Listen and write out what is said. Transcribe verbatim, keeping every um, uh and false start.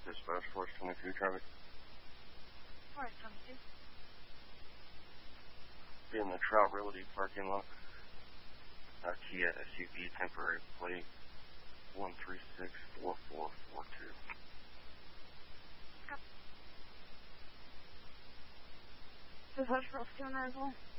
Dispatch, Force twenty-two traffic. Force twenty-two. Be in the Trout Realty parking lot. Uh, Kia S U V temporary plate one three six four four four two. Dispatch, Force two nine as well.